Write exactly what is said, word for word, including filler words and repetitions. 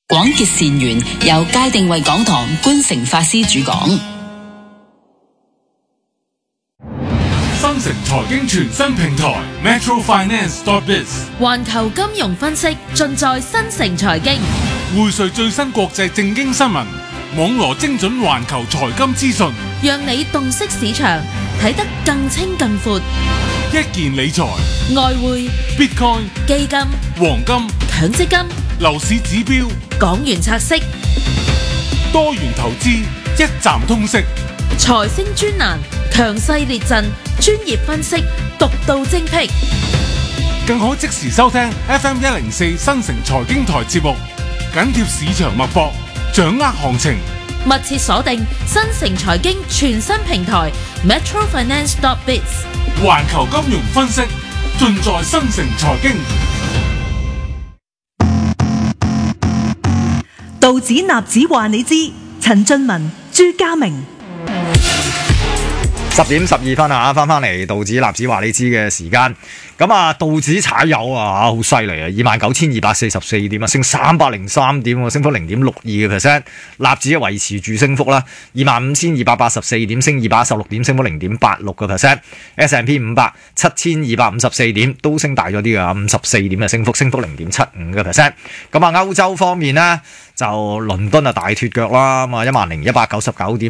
廣結善緣，由界定為港堂觀誠法師主講。 新城財經全新平台 Metro Finance dot biz， 環球金融分析盡在新城財經， 匯萃最新國際政經新聞，網羅精準環球財金資訊， 讓你洞悉市場，睇得更清更闊。 一鍵理財、 外匯、 Bitcoin、 基金、 黃金、 強積金、 樓市指標、 港元拆息、 多元投資，一站通識。 財星專欄，強勢列陣，專業分析，獨到精闢。 更可即時收聽 F M 一零四新城財經台節目，緊貼市場脈搏，掌握行情。 密切鎖定新城財經全新平台 Metro Finance dot biz， 環球金融分析盡在新城財經。 道指納指話你知，陳俊文、朱家明。 十點十二分啊，翻翻嚟道指納指話你知嘅時間。咁啊，道指踩油啊，好犀利啊，二萬九千二百四十四點啊，升三百零三點，升幅零點六二嘅 percent。納指維持住升幅啦，二萬五千二百八十四點，升二百一十六點，升幅零點八六個 percent。S and P 五百七千二百五十四點，都升大咗啲噶，五十四點嘅升幅，升幅零點七五個 percent。咁啊，歐洲方面呢，就倫敦啊大脫腳啦，咁啊一萬零一百九十九點。